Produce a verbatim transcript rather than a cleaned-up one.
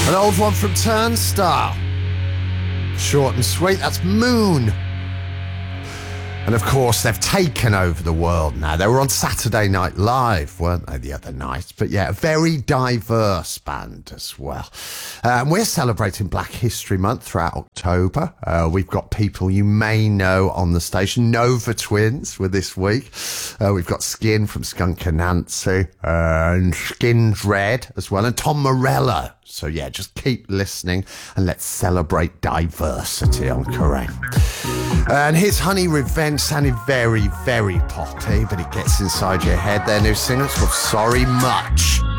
An old one from Turnstile. Short and sweet, that's Moon. And of course, they've taken over the world now. They were on Saturday Night Live, weren't they, the other night? But yeah, a very diverse band as well. Uh, and we're celebrating Black History Month throughout October. Uh, we've got people you may know on the station. Nova Twins were this week. Uh, we've got Skin from Skunk Anansie, uh, and Skins Red as well, and Tom Morello. So yeah, just keep listening and let's celebrate diversity on Kerrang. And here's Honey Revenge, sounding very, very poppy, but it gets inside your head. Their new single is called Sorry Much.